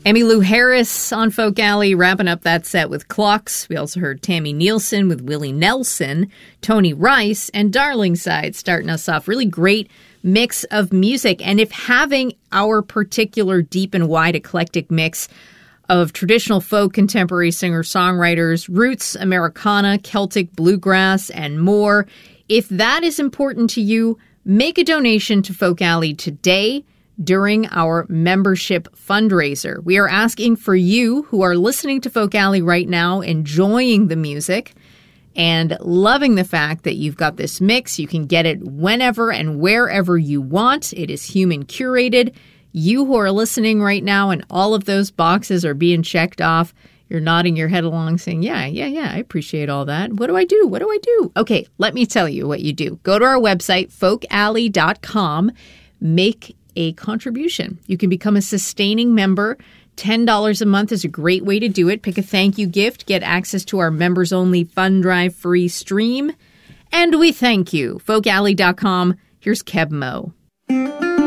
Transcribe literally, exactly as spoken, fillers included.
Emmylou Harris on Folk Alley, wrapping up that set with Clocks. We also heard Tammy Nielsen with Willie Nelson, Tony Rice, and Darlingside starting us off. Really great mix of music. And if having our particular deep and wide eclectic mix of traditional folk, contemporary singer-songwriters, roots, Americana, Celtic, bluegrass, and more, if that is important to you, make a donation to Folk Alley today during our membership fundraiser. We are asking for you who are listening to Folk Alley right now, enjoying the music and loving the fact that you've got this mix. You can get it whenever and wherever you want. It is human curated. You who are listening right now and all of those boxes are being checked off. You're nodding your head along saying, yeah, yeah, yeah, I appreciate all that. What do I do? What do I do? Okay, let me tell you what you do. Go to our website, folk alley dot com. Make a contribution. You can become a sustaining member. ten dollars a month is a great way to do it. Pick a thank you gift, get access to our members-only Fund Drive free stream, and we thank you. folk alley dot com. Here's Keb Mo.